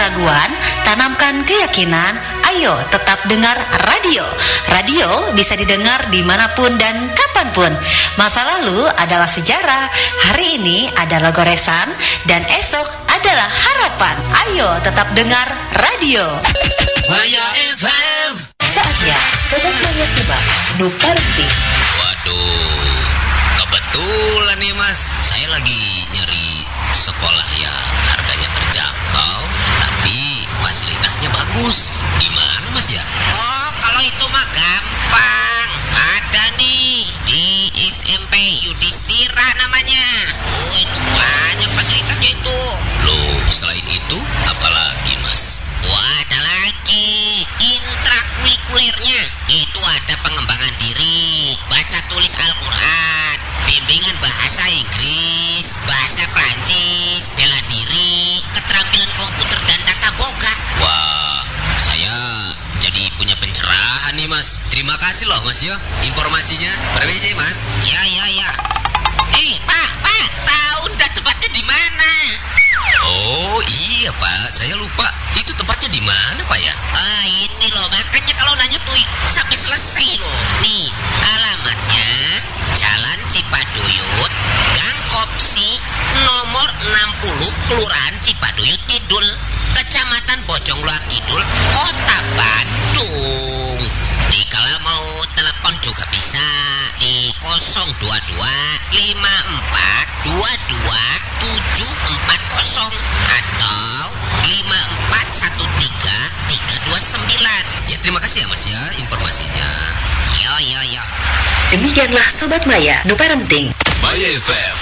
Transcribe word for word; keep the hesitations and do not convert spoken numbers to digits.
keraguan, tanamkan keyakinan. Ayo tetap dengar radio. Radio bisa didengar dimanapun dan kapanpun. Masa lalu adalah sejarah, hari ini adalah goresan, dan esok adalah harapan. Ayo tetap dengar radio. Maya F M. Saatnya Sobat Maya Simak Nu Parenting. Waduh, kebetulan nih Mas, saya lagi nyari sekolah yang harganya terjangkau tapi fasilitasnya bagus. Di mana Mas ya? Oh, kalau itu mah gampang. Ada nih di S M P Yudhistira namanya. Oh, itu banyak fasilitasnya itu. Loh, selain itu apalagi Mas? Wah, ada lagi intrakurikulernya. Itu ada pengembangan diri, baca tulis Al-Quran, bimbingan bahasa Inggris, bahasa Prancis, bela diri, keterampilan komputer dan tata boga. Wah, saya jadi punya pencerahan nih Mas. Terima kasih loh Mas ya informasinya. Permisi Mas. Ya, ya, ya. Eh, Pak, Pak, tahu ndak tempatnya di mana? Oh iya Pak, saya lupa. Itu tempatnya di mana Pak ya? Ah, ini loh, makanya kalau nanya tuh sampai selesai loh. Nih, alamatnya Jalan Cipaduyut, Gang Kopsi, nomor enam puluh, Kelurahan Cipaduyut Kidul, Kecamatan Bojongloa Kidul, Kota Bandung. Nih, kalau mau telepon juga bisa di nol dua dua lima empat dua dua tujuh empat nol atau lima empat satu tiga tiga dua sembilan. Ya terima kasih ya Mas ya informasinya. Yo yo yo. Demikianlah Sobat Maya Nu Parenting. Maya F M.